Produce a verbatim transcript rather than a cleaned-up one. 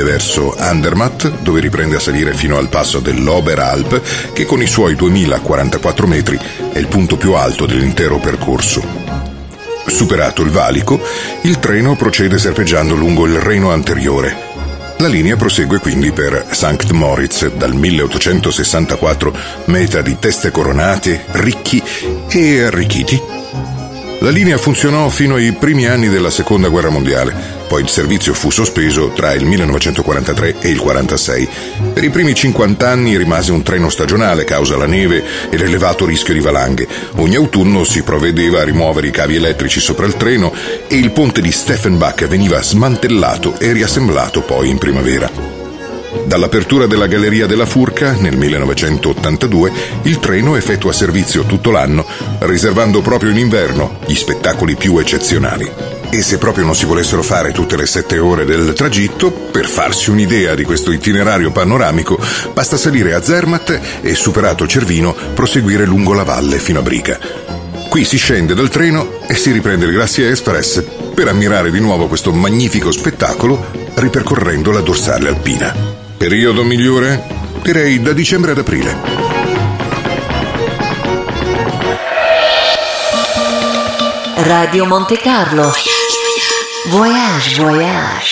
verso Andermatt, dove riprende a salire fino al passo dell'Oberalp, che con i suoi duemilaquarantaquattro metri è il punto più alto dell'intero percorso. Superato il valico, il treno procede serpeggiando lungo il Reno anteriore. La linea prosegue quindi per Sankt Moritz, dal milleottocentosessantaquattro, meta di teste coronate, ricchi e arricchiti. La linea funzionò fino ai primi anni della Seconda Guerra Mondiale, poi il servizio fu sospeso tra il millenovecentoquarantatré e il quarantasei. Per i primi cinquanta anni rimase un treno stagionale causa la neve e l'elevato rischio di valanghe. Ogni autunno si provvedeva a rimuovere i cavi elettrici sopra il treno e il ponte di Steffenbach veniva smantellato e riassemblato poi in primavera. Dall'apertura della Galleria della Furca nel millenovecentottantadue il treno effettua servizio tutto l'anno, riservando proprio in inverno gli spettacoli più eccezionali. E se proprio non si volessero fare tutte le sette ore del tragitto, per farsi un'idea di questo itinerario panoramico, basta salire a Zermatt e, superato Cervino, proseguire lungo la valle fino a Briga. Qui si scende dal treno e si riprende il Glacier Express per ammirare di nuovo questo magnifico spettacolo ripercorrendo la dorsale alpina. Periodo migliore? Direi da dicembre ad aprile. Radio Monte Carlo. Voyage, voyage.